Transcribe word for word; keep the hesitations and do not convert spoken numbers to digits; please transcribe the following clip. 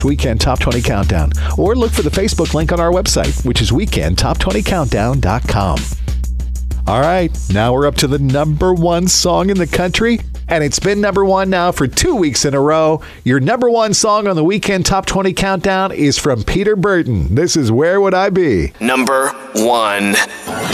Weekend Top twenty Countdown, or look for the Facebook link on our website, which is weekend top twenty countdown dot com. All right, now we're up to the number one song in the country, and it's been number one now for two weeks in a row. Your number one song on the Weekend Top twenty Countdown is from Peter Burton. This is Where Would I Be? Number one.